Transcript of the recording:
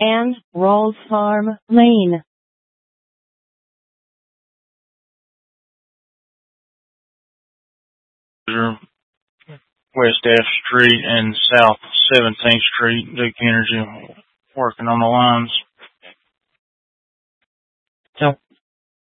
and Rawls Farm Lane. West F Street and South 17th Street, Duke Energy working on the lines.